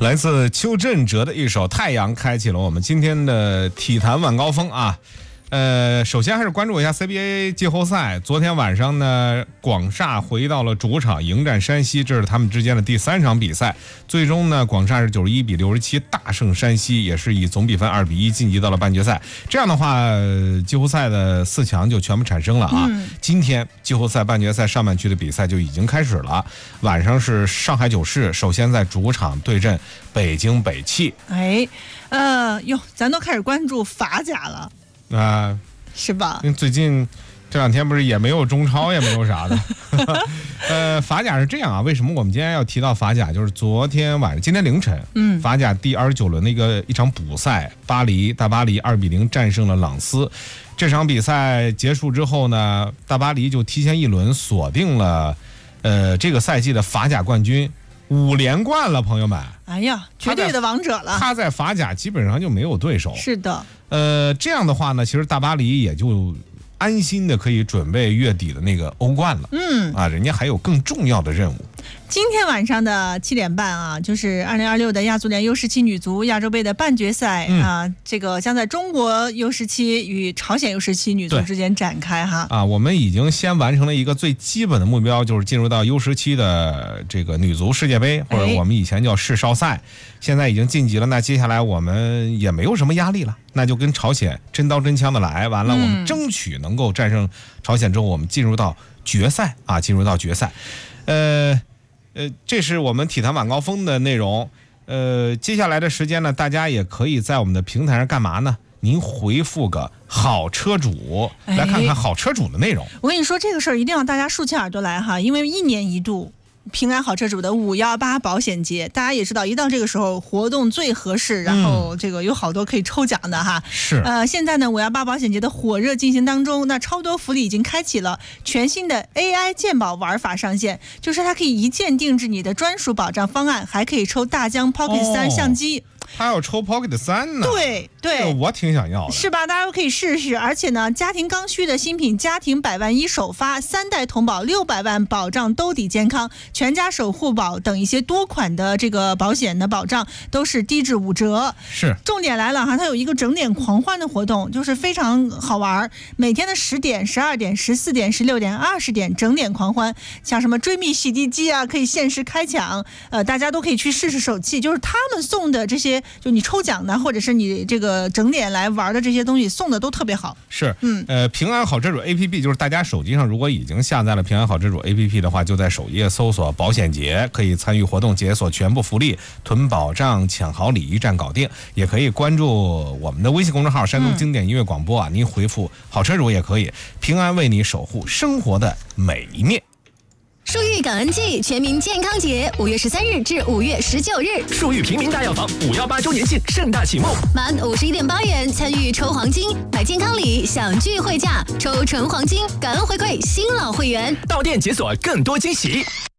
来自邱振哲的一首《太阳》开启了我们今天的体坛晚高峰啊。首先还是关注一下 CBA 季后赛。昨天晚上呢，广厦回到了主场迎战山西，这是他们之间的第3场比赛。最终呢，广厦是91比67大胜山西，也是以总比分2比1晋级到了半决赛。这样的话，季后赛的4强就全部产生了啊。今天季后赛半决赛上半区的比赛就已经开始了。晚上是上海九世首先在主场对阵北京北汽。 咱都开始关注法甲了。 是吧？ 最近这2天不是也没有中超，也没有啥的。法甲是这样啊，为什么我们今天要提到法甲？就是昨天晚上、今天凌晨，法甲第29轮的一场补赛，大巴黎2比0战胜了朗斯。这场比赛结束之后呢，大巴黎就提前1轮锁定了这个赛季的法甲冠军，5连冠了，朋友们。 哎呀，绝对的王者了。他在法甲基本上就没有对手。 是的。 这样的话呢，其实大巴黎也就安心的可以准备月底的那个欧冠了。人家还有更重要的任务。 今天晚上的7点半啊，就是2026的亚足联 U17 女足亚洲杯的半决赛这个将在中国 U17 与朝鲜 U17 女足之间展开哈。 我们已经先完成了一个最基本的目标，就是进入到 U17 的这个女足世界杯，或者我们以前叫世少赛，现在已经晋级了。那接下来我们也没有什么压力了，那就跟朝鲜真刀真枪的来，完了我们争取能够战胜朝鲜之后，我们进入到决赛。这是我们体坛晚高峰的内容。接下来的时间呢，大家也可以在我们的平台上干嘛呢？您回复个好车主，来看看好车主的内容。 我跟你说这个事儿一定要大家竖起耳朵来哈，因为1年1度平安好车主的518保险节，大家也知道，一到这个时候活动最合适，然后这个有好多可以抽奖的哈。 是。 现在呢518保险节的火热进行当中，那超多福利已经开启了。全新的 AI 健保玩法上线，就是它可以一键定制你的专属保障方案，还可以抽大疆 Pocket 3相机。 还有抽 Pocket 3呢？ 对， 我挺想要的， 是吧？大家都可以试试。而且呢，家庭刚需的新品家庭100万1首发，3代同保600万保障兜底健康，全家守护保等一些多款的这个保险的保障都是低至5折。 是。 重点来了哈，它有一个整点狂欢的活动，就是非常好玩。每天的10点、12点、14点、16点、20点整点狂欢，像什么追觅洗涤机啊，可以限时开抢。大家都可以去试试手气，就是他们送的这些。就你抽奖的，或者是你这个整点来玩的这些东西，送的都特别好。 是，平安好车主 APP， 就是大家手机上如果已经下载了平安好车主 APP 的话，就在首页搜索保险节，可以参与活动，解锁全部福利，囤保障，抢好礼，一站搞定。也可以关注我们的微信公众号山东经典音乐广播您回复好车主也可以。平安为你守护生活的每一面。 树玉感恩季全民健康节5月13日至5月19日， 树玉平民大药房518周年庆盛大启幕， 满51.8元参与抽黄金，买健康礼享聚会价，抽纯黄金，感恩回馈新老会员， 到店解锁更多惊喜。